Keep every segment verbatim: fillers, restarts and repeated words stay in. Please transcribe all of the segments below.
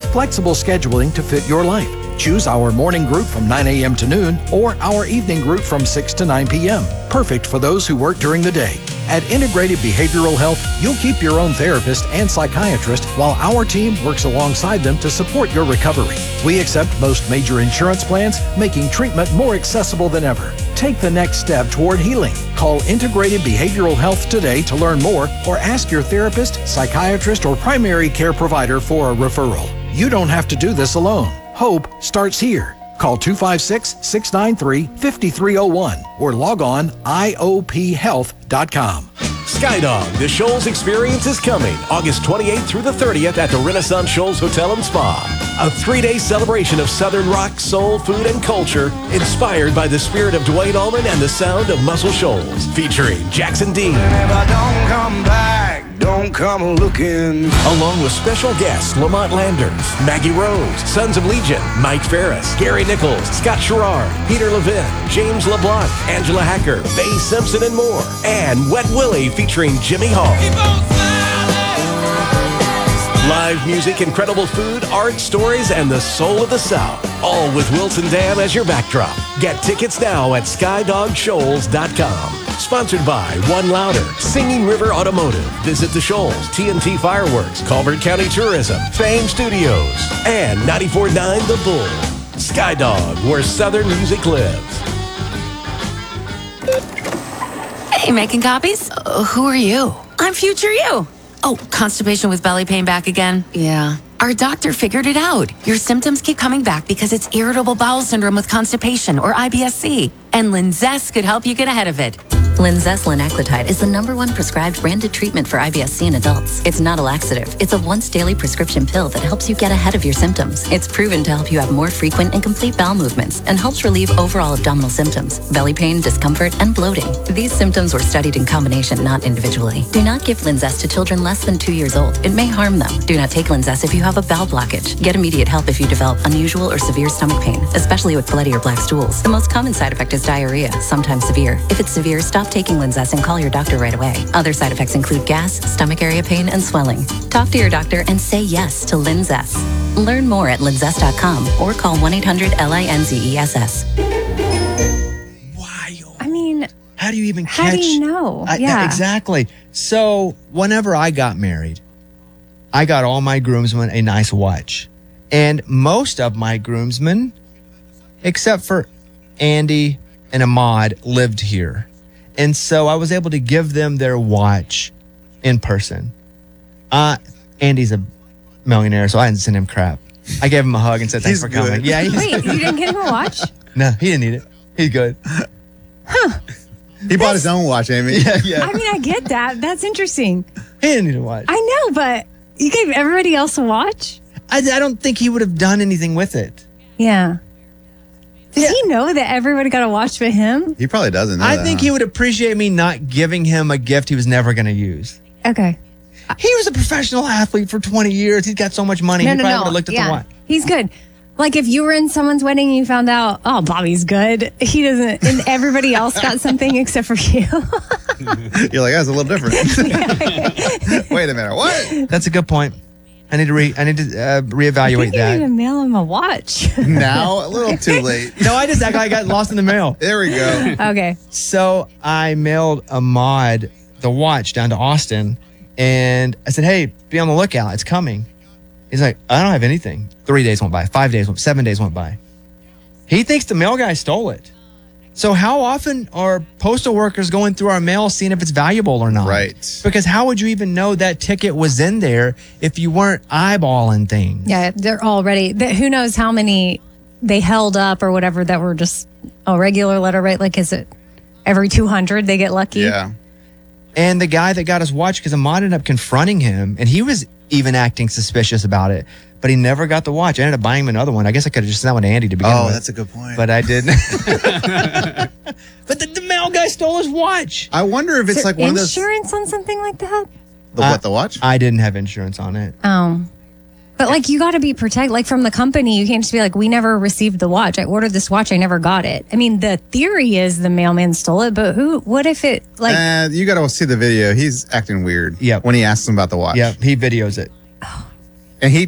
flexible scheduling to fit your life. Choose our morning group from nine a.m. to noon or our evening group from six to nine p.m. Perfect for those who work during the day. At Integrated Behavioral Health, you'll keep your own therapist and psychiatrist while our team works alongside them to support your recovery. We accept most major insurance plans, making treatment more accessible than ever. Take the next step toward healing. Call Integrated Behavioral Health today to learn more or ask your therapist, psychiatrist, or primary care provider for a referral. You don't have to do this alone. Hope starts here. Call two five six, six nine three, five three zero one or log on I O P health dot com. Skydog, the Shoals Experience is coming August twenty-eighth through the thirtieth at the Renaissance Shoals Hotel and Spa. A three-day celebration of Southern rock, soul, food, and culture inspired by the spirit of Dwayne Allman and the sound of Muscle Shoals. Featuring Jackson Dean. And if I don't come back, don't come looking. Along with special guests Lamont Landers, Maggie Rose, Sons of Legion, Mike Ferris, Gary Nichols, Scott Sherrard, Peter Levin, James LeBlanc, Angela Hacker, Faye Simpson, and more. And Wet Willie featuring Jimmy Hall. Live music, incredible food, art, stories, and the soul of the South. All with Wilson Dam as your backdrop. Get tickets now at skydog shoals dot com. Sponsored by One Louder, Singing River Automotive, Visit the Shoals, T N T Fireworks, Colbert County Tourism, Fame Studios, and ninety-four point nine The Bull. Skydog, where Southern music lives. Hey, making copies? Uh, who are you? I'm future you. Oh, constipation with belly pain back again? Yeah. Our doctor figured it out. Your symptoms keep coming back because it's irritable bowel syndrome with constipation, or I B S C. And Linzess could help you get ahead of it. Linzess linaclotide is the number one prescribed branded treatment for I B S C in adults. It's not a laxative. It's a once daily prescription pill that helps you get ahead of your symptoms. It's proven to help you have more frequent and complete bowel movements and helps relieve overall abdominal symptoms, belly pain, discomfort, and bloating. These symptoms were studied in combination, not individually. Do not give Linzess to children less than two years old. It may harm them. Do not take Linzess if you have a bowel blockage. Get immediate help if you develop unusual or severe stomach pain, especially with bloody or black stools. The most common side effect is diarrhea, sometimes severe. If it's severe, stop taking Linzess and call your doctor right away. Other side effects include gas, stomach area pain, and swelling. Talk to your doctor and say yes to Linzess. Learn more at linzess dot com or call one eight hundred L I N Z E S S. Wild. I mean, how do you even how catch? do you know? I, yeah. Exactly. So whenever I got married, I got all my groomsmen a nice watch. And most of my groomsmen, except for Andy and Ahmad, lived here. And so I was able to give them their watch in person. Uh, Andy's a millionaire, so I didn't send him crap. I gave him a hug and said, thanks He's for coming. good. Yeah, he's Wait, you didn't get him a watch? No, he didn't need it. He's good. He bought his own watch, Amy. Yeah, yeah. I mean, I get that. That's interesting. He didn't need a watch. I know, but you gave everybody else a watch? I, I don't think he would have done anything with it. Yeah. Does Yeah. he know that everybody got a watch but him? He probably doesn't know I that, think huh? he would appreciate me not giving him a gift he was never going to use. Okay. He was a professional athlete for twenty years. He's got so much money. No, he no, probably no. would have looked at yeah. the watch. He's good. Like if you were in someone's wedding and you found out, oh, Bobby's good. He doesn't, and everybody else got something except for you. You're like, that's a little different. Wait a minute, what? That's a good point. I need to re. I need to uh, I reevaluate think you that. need to mail him a watch. Now, a little too late. No, I just act like I got lost in the mail. There we go. Okay. So I mailed Ahmad the watch down to Austin, and I said, "Hey, be on the lookout. It's coming." He's like, "I don't have anything." Three days went by. Five days went. Seven days went by. He thinks the mail guy stole it. So how often are postal workers going through our mail seeing if it's valuable or not? Right. Because how would you even know that ticket was in there if you weren't eyeballing things? Yeah, they're already, th- who knows how many they held up or whatever that were just a regular letter, right? Like, is it every two hundred they get lucky? Yeah. And the guy that got his watch, because Ahmad ended up confronting him, and he was even acting suspicious about it, but he never got the watch. I ended up buying him another one. I guess I could have just sent that one to Andy to begin Oh, with. that's a good point. But I didn't. But the, the mail guy stole his watch. I wonder if Is it's there like one of those. insurance on something like that? The, what, the watch? I didn't have insurance on it. Oh. But like, you got to be protected. Like from the company, you can't just be like, we never received the watch. I ordered this watch. I never got it. I mean, the theory is the mailman stole it, but who, what if it like, Uh, you got to see the video. He's acting weird. Yep. When he asks him about the watch. Yeah, he videos it. And he just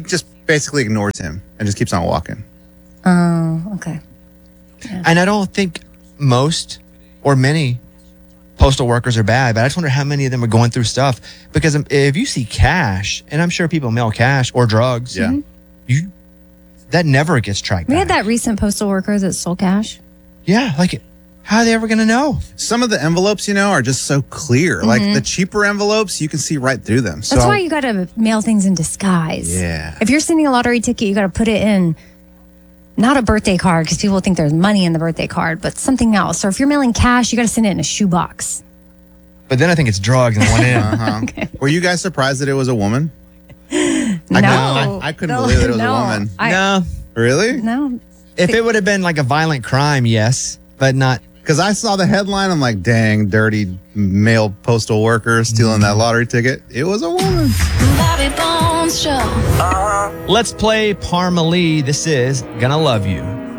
basically ignores him and just keeps on walking. Oh, okay. And I don't think most or many postal workers are bad, but I just wonder how many of them are going through stuff. Because if you see cash, and I'm sure people mail cash or drugs, Yeah. you that never gets tracked We back. had that recent postal worker that stole cash. Yeah, like how are they ever going to know? Some of the envelopes, you know, are just so clear. Like the cheaper envelopes, you can see right through them. So That's why you got to mail things in disguise. Yeah. If you're sending a lottery ticket, you got to put it in not a birthday card because people think there's money in the birthday card, but something else. Or if you're mailing cash, you got to send it in a shoebox. But then I think it's drugs in one end. Uh-huh. Okay. Were you guys surprised that it was a woman? No. I, I couldn't No, believe that it was no. a woman. I- no. Really? No. If it would have been like a violent crime, yes, but not. Because I saw the headline, I'm like, dang, dirty male postal worker stealing that lottery ticket. It was a woman. Bobby Bones Show. Let's play Parmalee. This is Gonna Love You.